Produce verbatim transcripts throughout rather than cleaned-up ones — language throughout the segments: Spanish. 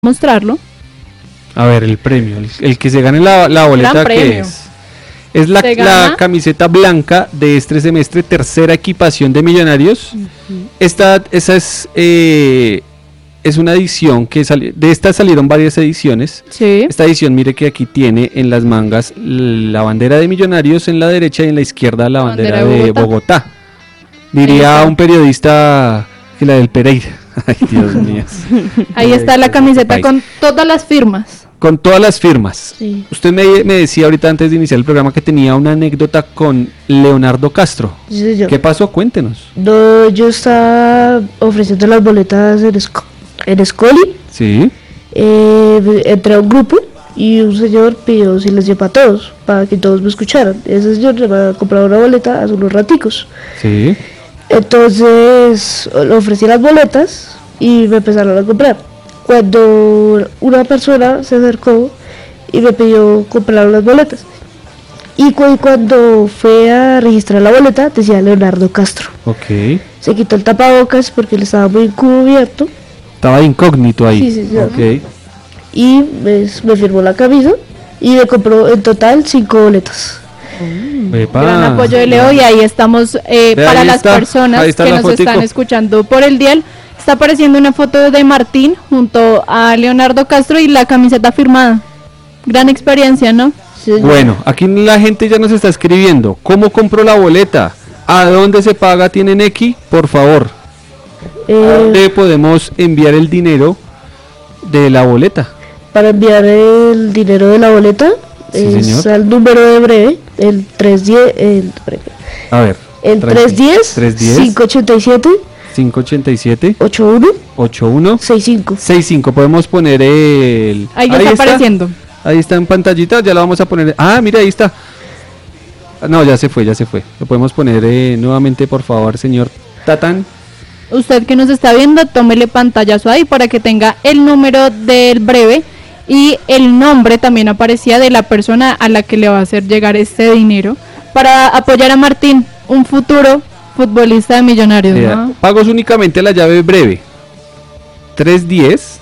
mostrarlo. A ver, el premio, el, el que se gane la, la boleta, ¿qué es? Es la, la camiseta blanca de este semestre, tercera equipación de Millonarios. Uh-huh. Esta, esa es, eh, es una edición que salió, de esta salieron varias ediciones. Sí. Esta edición, mire que aquí tiene en las mangas la bandera de Millonarios en la derecha y en la izquierda la bandera, bandera de Bogotá. Bogotá. Diría un periodista que la del Pereira. Ay, Dios mío. Ahí está la camiseta con todas las firmas. Con todas las firmas. Sí. Usted me, me decía ahorita antes de iniciar el programa que tenía una anécdota con Leonardo Castro. Sí, yo. ¿Qué pasó? Cuéntenos. No, yo estaba ofreciendo las boletas en, Sc- en Scoli. Sí. Eh, entré a un grupo y un señor pidió silencio para todos, para que todos me escucharan. Ese señor le va a comprar una boleta hace unos raticos. Sí. Entonces le ofrecí las boletas y me empezaron a comprar. Cuando una persona se acercó y me pidió comprar las boletas. Y cu- cuando fue a registrar la boleta decía Leonardo Castro. Ok. Se quitó el tapabocas porque él estaba muy encubierto. Estaba incógnito ahí. Sí, sí, sí. Ok. Y me, me firmó la camisa y me compró en total cinco boletas. Epa. Gran apoyo de Leo y ahí estamos eh, Ve, para ahí las está, personas está que la nos fotico. están escuchando por el dial. Está apareciendo una foto de Martín junto a Leonardo Castro y la camiseta firmada. Gran experiencia, ¿no? Sí, Bueno, aquí la gente ya nos está escribiendo. ¿Cómo compro la boleta? ¿A dónde se paga? ¿Tienen X? Por favor. eh, ¿A dónde podemos enviar el dinero de la boleta? para enviar el dinero de la boleta Sí, es señor. al número de breve, el trescientos diez, el, A ver. el trescientos diez, cinco ochenta y siete, cinco ochenta y siete, ochenta y uno, ochenta y uno, sesenta y cinco. sesenta y cinco. Podemos poner el... Ahí ya está apareciendo. Ahí está en pantallita, ya lo vamos a poner. Ah, mira, ahí está. No, ya se fue, ya se fue. Lo podemos poner eh, nuevamente, por favor, señor Tatán. Usted que nos está viendo, tómele pantallazo ahí para que tenga el número del breve y el nombre también aparecía de la persona a la que le va a hacer llegar este dinero para apoyar a Martín, un futuro futbolista de Millonarios, Eh, ¿no? Pagos únicamente la llave breve. trescientos diez,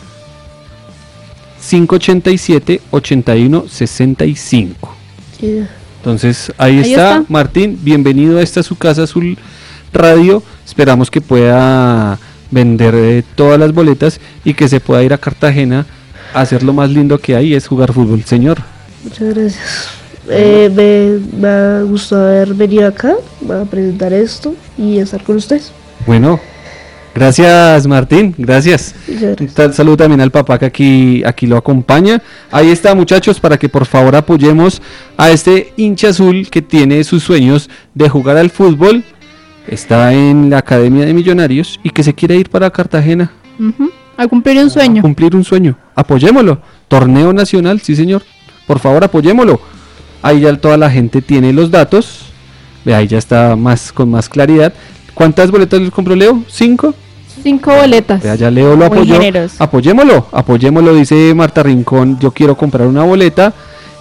cinco ochenta y siete, ochenta y uno, sesenta y cinco. Sí. Entonces, ahí, Ahí está, está. Martín, bienvenido a esta su casa Azul Radio. Esperamos que pueda vender eh, todas las boletas y que se pueda ir a Cartagena a hacer lo más lindo que hay, es jugar fútbol, señor. Muchas gracias. Eh, me, me ha gustado haber venido acá a presentar esto y estar con ustedes. Bueno, gracias Martín, gracias. Muchas Un gracias. tal saludo también al papá que aquí, aquí lo acompaña. Ahí está, muchachos, para que por favor apoyemos a este hincha azul que tiene sus sueños de jugar al fútbol. Está en la Academia de Millonarios y que se quiere ir para Cartagena Ujú, a cumplir un a sueño. cumplir un sueño. Apoyémoslo. Torneo nacional, sí señor. Por favor, apoyémoslo. Ahí ya toda la gente tiene los datos. Ve, ahí ya está más con más claridad. ¿Cuántas boletas les compró Leo? ¿Cinco? Cinco boletas. Vea, ya Leo lo Muy apoyó. generoso. Apoyémoslo, apoyémoslo, dice Marta Rincón. Yo quiero comprar una boleta.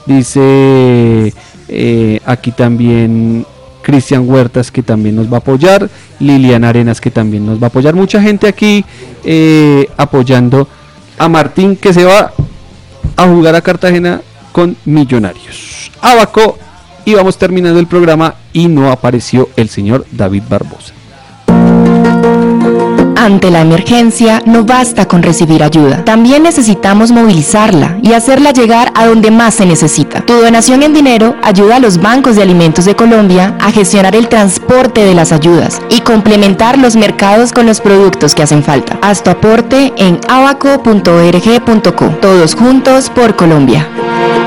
Dice eh, aquí también Cristian Huertas, que también nos va a apoyar. Liliana Arenas, que también nos va a apoyar. Mucha gente aquí eh, apoyando a Martín, que se va a jugar a Cartagena con Millonarios. Abaco, y vamos terminando el programa y no apareció el señor David Barbosa. Ante la emergencia, no basta con recibir ayuda. También necesitamos movilizarla y hacerla llegar a donde más se necesita. Tu donación en dinero ayuda a los bancos de alimentos de Colombia a gestionar el transporte de las ayudas y complementar los mercados con los productos que hacen falta. Haz tu aporte en abaco punto org punto co. Todos juntos por Colombia.